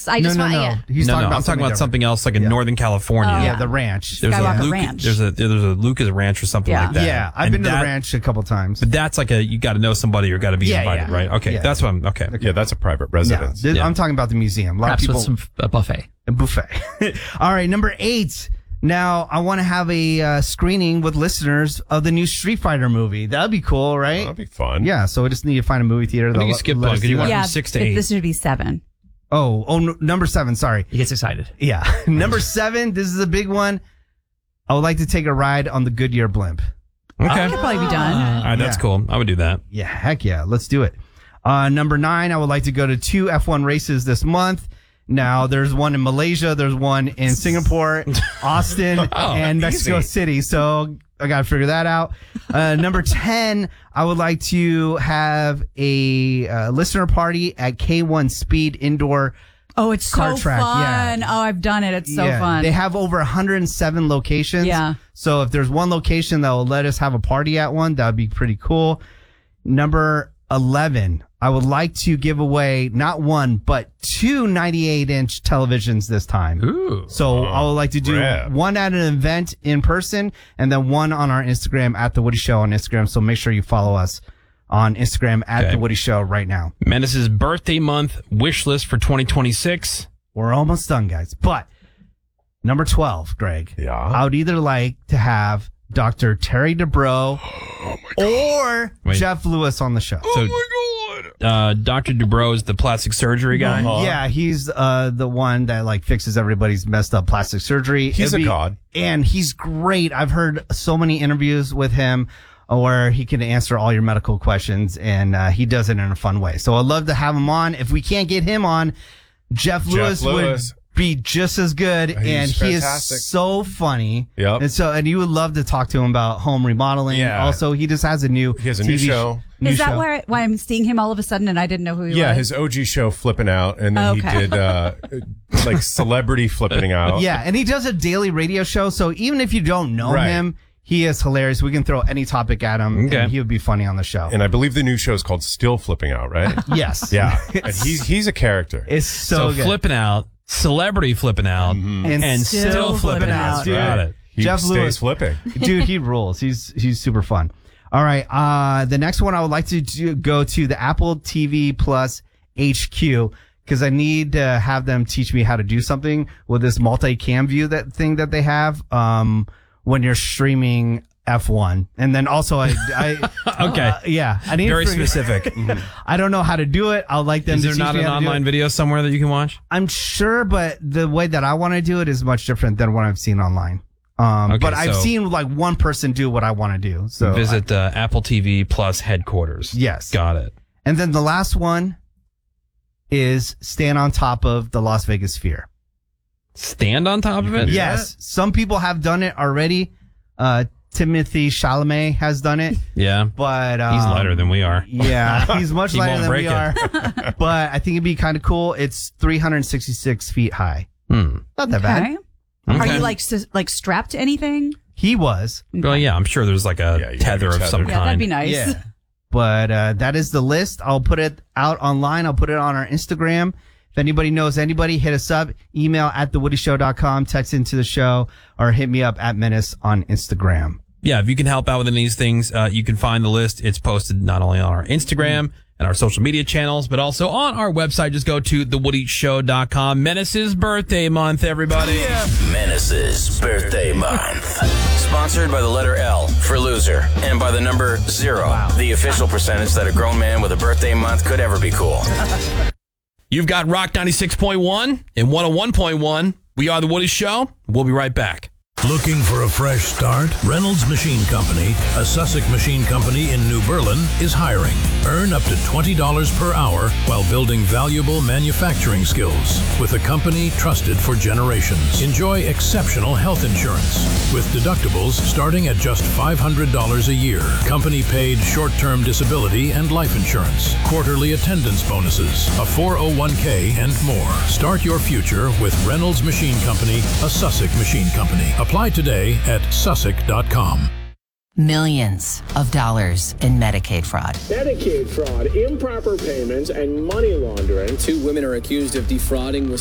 Yes, I just want. Yeah. He's talking about I'm talking about something else, like in Northern California. Yeah, the ranch. There's Skywalker a Ranch. There's a Lucas Ranch or something like that. Yeah, I've been to the ranch a couple times. But that's like you got to know somebody or got to be invited, right? Okay, that's what I'm. Okay. Yeah, that's a private residence. I'm talking about the museum. A lot Perhaps of people with some buffet. A buffet. All right, number 8. Now, I want to have a screening with listeners of the new Street Fighter movie. That'd be cool, right? That'd be fun. Yeah, so we just need to find a movie theater. I think you skipped one because you went from 6 to 8. This should be 7. Number 7, sorry. He gets excited. Yeah. Number 7, this is a big one. I would like to take a ride on the Goodyear blimp. Okay. That could probably be done. All right, that's cool. I would do that. Yeah, heck yeah. Let's do it. Number 9, I would like to go to 2 F1 races this month. Now, there's one in Malaysia, there's one in Singapore, Austin, and Mexico City. So I got to figure that out. Number 10, I would like to have a listener party at K1 Speed Indoor. Oh, it's car so track. fun. Yeah. Oh, I've done it. It's so fun. They have over 107 locations. Yeah. So if there's one location that will let us have a party at one, that would be pretty cool. Number 11, I would like to give away not one, but 2 98-inch televisions this time. Ooh. So I would like to do one at an event in person and then one on our Instagram at The Woody Show on Instagram. So make sure you follow us on Instagram at The Woody Show right now. Menace's birthday month wish list for 2026. We're almost done, guys. But number 12, Greg. Yeah. I would either like to have Dr. Terry Dubrow or Jeff Lewis on the show. Dr. Dubrow is the plastic surgery guy. Yeah, he's the one that like fixes everybody's messed up plastic surgery. He's a god. And he's great. I've heard so many interviews with him where he can answer all your medical questions, and he does it in a fun way. So I'd love to have him on. If we can't get him on, Jeff Lewis would be just as good, and he fantastic. is so funny. Yep. And you would love to talk to him about home remodeling. Yeah. Also, he just has a new new show. Is that why I'm seeing him all of a sudden and I didn't know who he was? Yeah, his OG show, Flipping Out, and then he did like celebrity flipping out. Yeah, and he does a daily radio show, so even if you don't know him, he is hilarious. We can throw any topic at him, and he would be funny on the show. And I believe the new show is called Still Flipping Out, right? Yes. Yeah. And he's a character. It's so good. Flipping out, celebrity flipping out, and still flipping out. Dude, Got it. Jeff Lewis flipping. Dude, he rules. He's super fun. All right. The next one I would like to go to the Apple TV Plus HQ because I need to have them teach me how to do something with this multi-cam view thing that they have when you're streaming F1. And then also I Okay. I need Very specific. I don't know how to do it. I'd like them Is to there teach not me an how to do online it. video somewhere that you can watch? I'm sure, but the way that I want to do it is much different than what I've seen online. But I've seen like one person do what I want to do. So visit Apple TV Plus headquarters. Yes. Got it. And then the last one is stand on top of the Las Vegas Sphere. Stand on top of it? Yes. Some people have done it already. Timothy Chalamet has done it. Yeah. But he's lighter than we are. Yeah, he's much He lighter won't than break we are. But I think it'd be kind of cool. It's 366 feet high. Not that bad. Are you like strapped to anything? He was. Well, yeah, I'm sure there's like a tether of some kind. Yeah, that'd be nice. Yeah. But that is the list. I'll put it out online. I'll put it on our Instagram. If anybody knows anybody, hit us up. Email at thewoodyshow.com, text into the show, or hit me up at Menace on Instagram. Yeah, if you can help out with any of these things, you can find the list. It's posted not only on our Instagram and our social media channels, but also on our website. Just go to thewoodyshow.com. Menace's birthday month, everybody. Yeah. Menace's birthday month. Sponsored by the letter L for loser and by the number 0, the official percentage that a grown man with a birthday month could ever be cool. You've got Rock 96.1 and 101.1. We are The Woody Show. We'll be right back. Looking for a fresh start? Reynolds Machine Company, a Sussex machine company in New Berlin, is hiring. Earn up to $20 per hour while building valuable manufacturing skills with a company trusted for generations. Enjoy exceptional health insurance with deductibles starting at just $500 a year. Company paid short-term disability and life insurance, quarterly attendance bonuses, a 401k, and more. Start your future with Reynolds Machine Company, a Sussex machine company. Apply today at Sussex.com. Millions of dollars in Medicaid fraud. Medicaid fraud, improper payments, and money laundering. 2 women are accused of defrauding